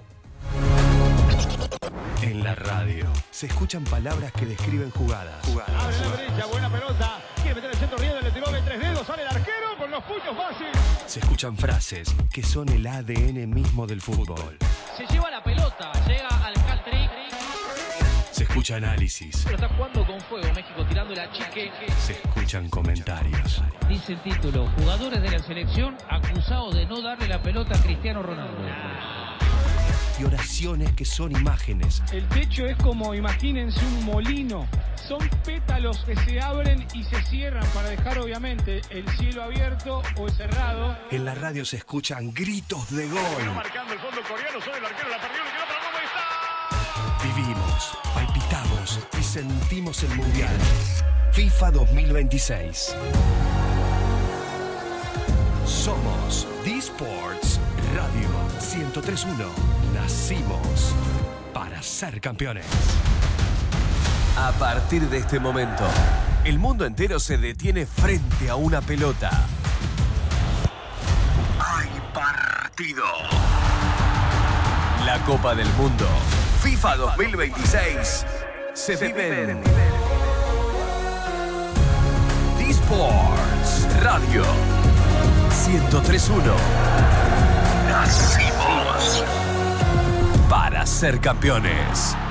En la radio se escuchan palabras que describen jugadas. Jugadas. Abre la derecha, buena pelota. Quiere meter el centro riendo, le tiró de tres dedos, sale el arquero con los puños fácil. Se escuchan frases que son el A D N mismo del fútbol. Se lleva la pelota, llega al hat-trick. Se escucha análisis. Pero está jugando con fuego México, tirando la chique. Se escuchan comentarios. Dice el título, jugadores de la selección acusados de no darle la pelota a Cristiano Ronaldo. Y oraciones que son imágenes. El techo es como, imagínense, un molino. Son pétalos que se abren y se cierran para dejar, obviamente, el cielo abierto o cerrado. En la radio se escuchan gritos de gol. Bueno, marcando el fondo coreano, sobre el arquero, la perdió, le tiró para Gómez, está. Vivimos, palpitamos y sentimos el Mundial. FIFA dos mil veintiséis. Somos Disports Radio ciento tres punto uno. Nacimos para ser campeones. A partir de este momento, el mundo entero se detiene frente a una pelota. ¡Hay partido! La Copa del Mundo, FIFA dos mil veintiséis, se, se vive en Disports Radio. ciento tres punto uno. Nacimos para ser campeones.